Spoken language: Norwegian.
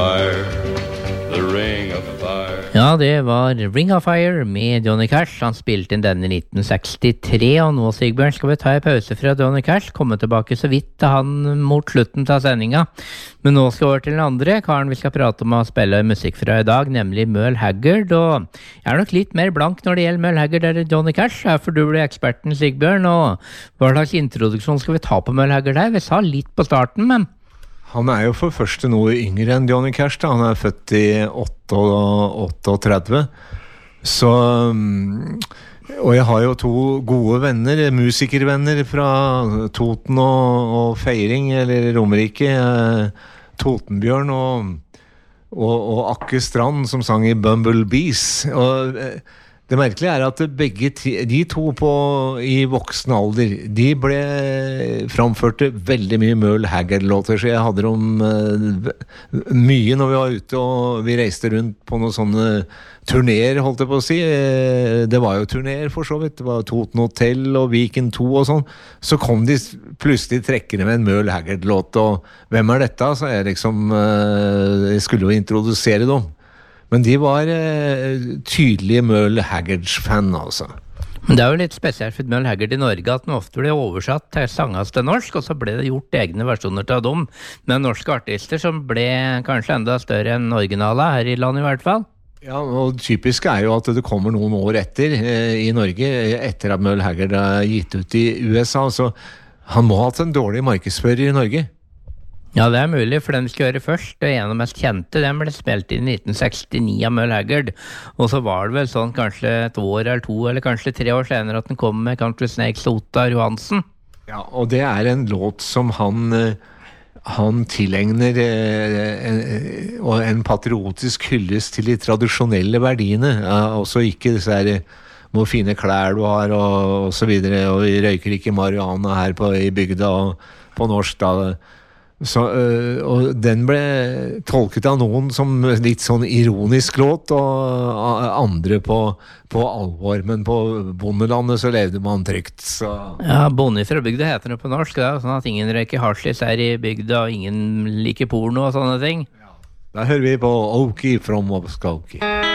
Ja, det var Ring of Fire med Johnny Cash. Han spilte inn denne i 1963, og nå, Sigbjørn, skal vi ta en pause fra Johnny Cash, komme tilbake så vidt til han mot slutten av sendinga. Men nå skal vi over til den andre karen vi skal prate om å spille musikk fra i dag, nemlig Merle Haggard. Og jeg nok litt mer blank når det gjelder Merle Haggard eller Johnny Cash, for du blir eksperten, Sigbjørn. Og hva slags introduksjon skal vi ta på Merle Haggard her? Vi sa litt på starten, men... Han jo for første noe yngre enn Johnny Cash da. Han født i 38. Så, og jeg har jo to gode venner, musikervenner fra Toten og Feiring, eller Romerike, Totenbjørn og Akke Strand, som sang i Bumblebees. Og det merkelige at begge de to i voksen alder, de framførte veldig mye Merle Haggard-låter, så jeg hadde dem mye når vi var ute, og vi reiste rundt på noen sånne turnéer, holdt jeg på å si. Det var jo turnéer for så vidt, det var Toten Hotel og Viken 2 og sånn. Så kom de plutselig trekkende med en Merle Haggard-låt, og hvem dette? Så jeg jeg skulle jo introdusere dem. Men de var tydelige Merle Haggard-fan, altså. Men det jo litt spesielt for Merle Haggard i Norge at den ofte ble oversatt til sanges til norsk, og så ble det gjort egne versjoner til dem med norske artister som ble kanskje enda større enn originala her i landet i hvert fall. Ja, og typisk jo at det kommer noen år etter i Norge, etter at Merle Haggard gitt ut i USA, så han må ha hatt en dårlig markedsfører i Norge. Ja, det mulig, for den vi skal høre først, og en av de mest kjente, den ble spilt inn i 1969 av Merle Haggard, og så var det vel sånn kanskje et år eller to, eller kanskje 3 år senere at den kom med Country Snakes Ottar Johansen. Ja, og det en låt som han tilegner og en patriotisk hyllest til de tradisjonelle verdiene, også ikke disse her hvor fine klær du har og så videre, og vi røyker ikke marihuana her i bygda og på norsk da. Så, og den ble tolket av noen som litt sånn ironisk låt, og andre på alvor, men på bondelandet så levde man trygt. Så. Ja, bonde fra bygda heter det på norsk, da, sånn at ingen røyker hasjis her i bygda, og ingen liker porno og sånne ting. Ja. Da hører vi på Okie from Oskokie.